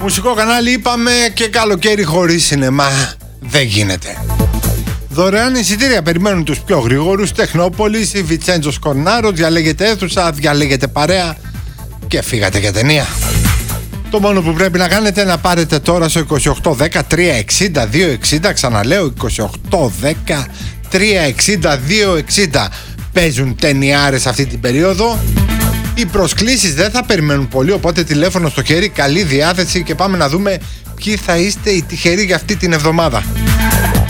Μουσικό κανάλι είπαμε και καλοκαίρι χωρίς σινεμά δεν γίνεται. Δωρεάν εισιτήρια περιμένουν τους πιο γρήγορους. Τεχνόπολης, η Βιτσέντζο Σκορνάρο, διαλέγετε αίθουσα, διαλέγετε παρέα και φύγατε για ταινία. Το μόνο που πρέπει να κάνετε είναι να πάρετε τώρα στο 2810 360 260. Ξαναλέω 2810 360 260. Παίζουν ταινιάρες αυτή την περίοδο. Οι προσκλήσεις δεν θα περιμένουν πολύ, οπότε τηλέφωνο στο χέρι, καλή διάθεση και πάμε να δούμε ποιοι θα είστε οι τυχεροί για αυτή την εβδομάδα.